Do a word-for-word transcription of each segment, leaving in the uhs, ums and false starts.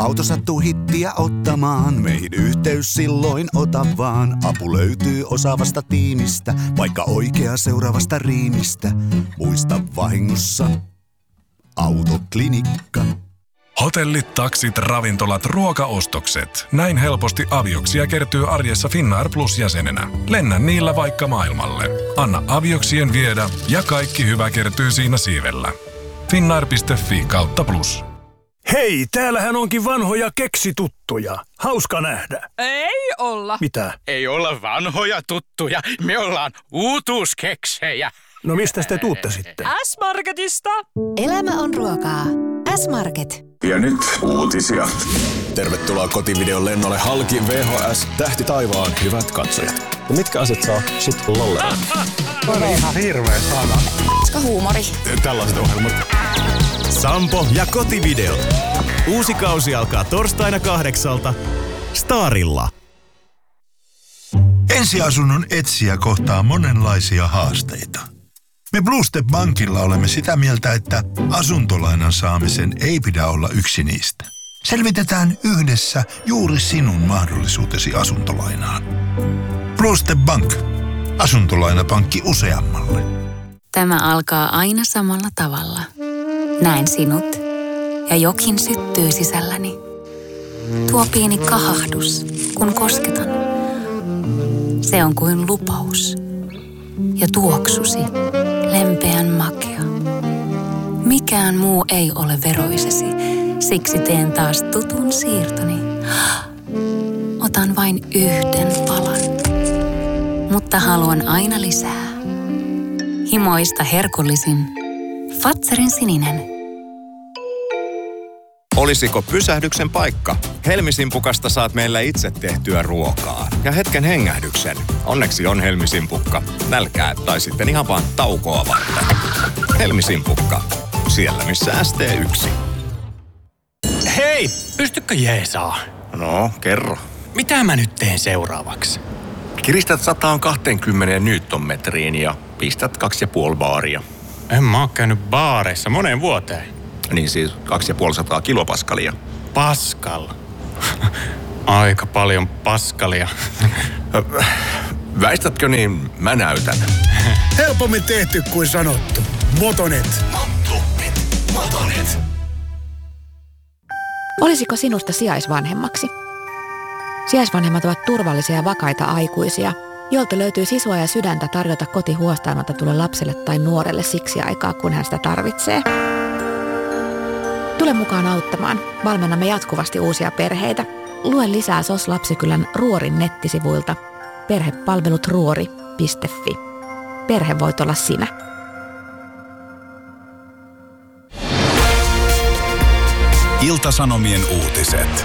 auto sattuu hittiä ottamaan, meihin yhteys silloin ota vaan. Apu löytyy osaavasta tiimistä, vaikka oikea seuraavasta riimistä. Muista vahingossa Autoklinikka. Hotellit, taksit, ravintolat, ruokaostokset. Näin helposti avioksia kertyy arjessa Finnair Plus-jäsenenä. Lennä niillä vaikka maailmalle. Anna avioksien viedä ja kaikki hyvä kertyy siinä siivellä. Finnair piste fi kautta plus. Hei, täällähän onkin vanhoja keksituttuja. Hauska nähdä. Ei olla. Mitä? Ei olla vanhoja tuttuja. Me ollaan uutuuskeksejä. No mistä te tuutte sitten? S-Marketista. Elämä on ruokaa. S-Market. Ja nyt uutisia. Tervetuloa kotivideon lennolle halki V H S Tähti taivaan, hyvät katsojat. Ja mitkä aset saa sut lolleen? On ihan hirveä sana. Koska huumori. Tällaiset ohjelmat. Sampo ja kotivideot. Uusi kausi alkaa torstaina kahdeksalta Starilla. Ensiasunnon etsijä kohtaa monenlaisia haasteita. Me Blue Step Bankilla olemme sitä mieltä, että asuntolainan saamisen ei pidä olla yksi niistä. Selvitetään yhdessä juuri sinun mahdollisuutesi asuntolainaan. Blue Step Bank. Asuntolainapankki useammalle. Tämä alkaa aina samalla tavalla. Näen sinut ja jokin syttyy sisälläni. Tuo pieni kahahdus, kun kosketan. Se on kuin lupaus. Ja tuoksusi, lempeän makea. Mikään muu ei ole veroisesi, siksi teen taas tutun siirtoni. Otan vain yhden palan, mutta haluan aina lisää. Himoista herkullisin, Fatserin sininen. Olisiko pysähdyksen paikka? Helmisimpukasta saat meillä itse tehtyä ruokaa. Ja hetken hengähdyksen. Onneksi on Helmisimpukka. Nälkää tai sitten ihan vaan taukoa varten. Helmisimpukka. Siellä missä S T yksi. Hei, pystykö jeesaa? No, kerro. Mitä mä nyt teen seuraavaksi? Kiristät sata kaksikymmentä newtonmetriin ja pistät kaksi ja puoli baaria. En mä oo käynyt baareissa moneen vuoteen. Niin siis kaksi ja puoli sataa kilopaskalia. Paskal. Aika paljon paskalia. Väistätkö niin, mä näytän. Helpommin tehty kuin sanottu. Motonet. Motonet. Motonet. Olisiko sinusta sijaisvanhemmaksi? Sijaisvanhemmat ovat turvallisia ja vakaita aikuisia, joilta löytyy sisua ja sydäntä tarjota koti huostaanotetulle lapselle tai nuorelle siksi aikaa, kun hän sitä tarvitsee. Tule mukaan auttamaan. Valmennamme jatkuvasti uusia perheitä. Lue lisää S O S Lapsikylän Ruorin nettisivuilta perhepalvelut ruori piste fi. Perhe voit olla sinä. Ilta-Sanomien uutiset.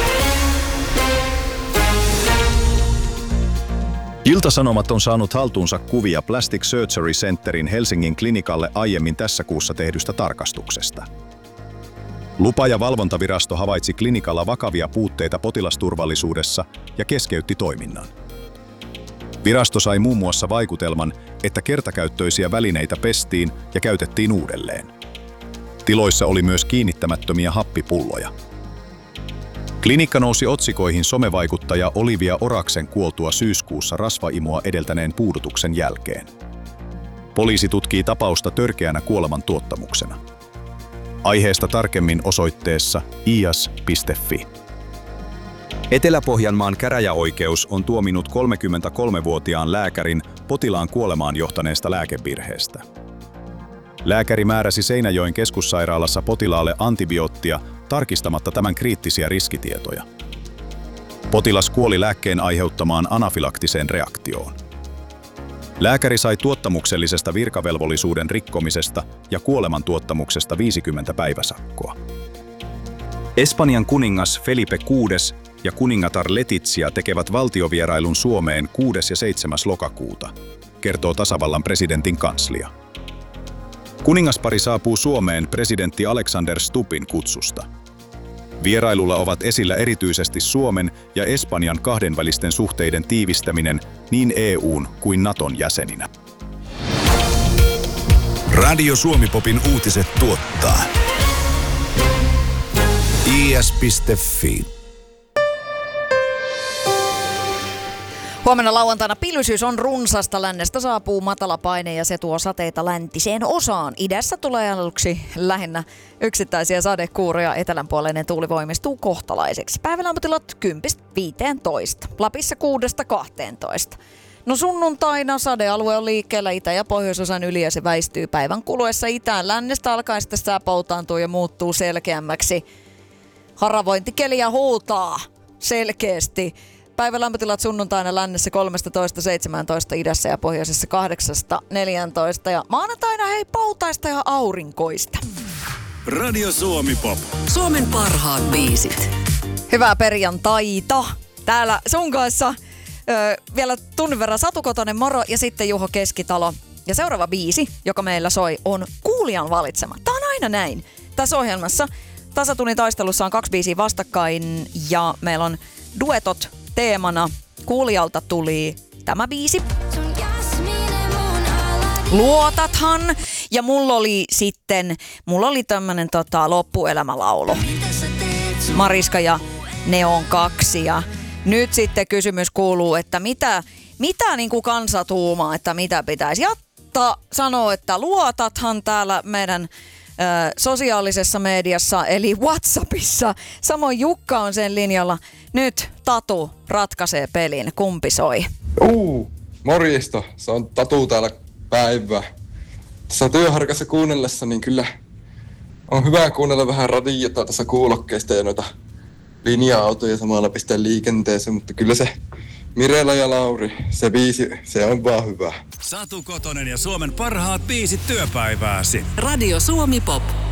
Ilta-Sanomat on saanut haltuunsa kuvia Plastic Surgery Centerin Helsingin klinikalle aiemmin tässä kuussa tehdystä tarkastuksesta. Lupa- ja valvontavirasto havaitsi klinikalla vakavia puutteita potilasturvallisuudessa ja keskeytti toiminnan. Virasto sai muun muassa vaikutelman, että kertakäyttöisiä välineitä pestiin ja käytettiin uudelleen. Tiloissa oli myös kiinnittämättömiä happipulloja. Klinikka nousi otsikoihin somevaikuttaja Olivia Oraksen kuoltua syyskuussa rasvaimua edeltäneen puudutuksen jälkeen. Poliisi tutkii tapausta törkeänä kuolemantuottamuksena. Aiheesta tarkemmin osoitteessa i a s piste fi. Etelä-Pohjanmaan käräjäoikeus on tuominut kolmekymmentäkolmevuotiaan lääkärin potilaan kuolemaan johtaneesta lääkevirheestä. Lääkäri määräsi Seinäjoen keskussairaalassa potilaalle antibioottia tarkistamatta tämän kriittisiä riskitietoja. Potilas kuoli lääkkeen aiheuttamaan anafylaktiseen reaktioon. Lääkäri sai tuottamuksellisesta virkavelvollisuuden rikkomisesta ja kuolemantuottamuksesta viisikymmentä päiväsakkoa. Espanjan kuningas Felipe kuudes ja kuningatar Letizia tekevät valtiovierailun Suomeen kuudes ja seitsemäs lokakuuta, kertoo tasavallan presidentin kanslia. Kuningaspari saapuu Suomeen presidentti Alexander Stubbin kutsusta. Vierailulla ovat esillä erityisesti Suomen ja Espanjan kahdenvälisten suhteiden tiivistäminen niin E U:n kuin Naton jäseninä. Radio Suomi-popin uutiset tuottaa Fias piste fi. Huomenna lauantaina pilvisyys on runsasta. Lännestä saapuu matala paine ja se tuo sateita läntiseen osaan. Idässä tulee aluksi lähinnä yksittäisiä sadekuuroja. Etelänpuoleinen tuuli voimistuu kohtalaiseksi. Päivälämpötilat kymmentä viisitoista. Lapissa kuudesta kahteentoista. No sunnuntaina sadealue on liikkeellä itä- ja pohjoisosan yli ja se väistyy päivän kuluessa itään. Lännestä alkaen sitten sää poutaantuu ja muuttuu selkeämmäksi. Haravointikeliä huutaa selkeästi. Päivälämpötilat sunnuntaina lännessä kolmetoista seitsemäntoista, idässä ja pohjoisessa kahdeksasta neljätoista ja maanantaina hei poutaista ja aurinkoista. Radio Suomi Pop. Suomen parhaat biisit. Hyvää perjantaita. Täällä sun kanssa ö, vielä tunnin verran Satu Kotonen, moro, ja sitten Juho Keskitalo. Ja seuraava biisi, joka meillä soi, on kuulijan valitsema. Tää on aina näin. Tässä ohjelmassa tasatunnin taistelussa on kaksi biisiä vastakkain ja meillä on duetot teemana. Kuulijalta tuli tämä biisi. Luotathan. Ja mulla oli sitten, mulla oli tämmönen tota, loppuelämälaulu. Mariska ja Neon kaksi. Ja nyt sitten kysymys kuuluu, että mitä, mitä niin kuin kansa tuumaa, että mitä pitäisi. Jatta sanoo, että luotathan täällä meidän ö, sosiaalisessa mediassa, eli WhatsAppissa. Samoin Jukka on sen linjalla. Nyt Tatu ratkaisee pelin. Kumpi soi? Uu, morjesta. Se on Tatu täällä päivää. Tässä työharkassa kuunnellessa, niin kyllä on hyvä kuunnella vähän radiota tässä kuulokkeista ja noita linja-autoja samalla pistää liikenteeseen, mutta kyllä se Mirela ja Lauri, se biisi, se on vaan hyvä. Satu Kotonen ja Suomen parhaat biisit työpäivääsi. Radio Suomi Pop.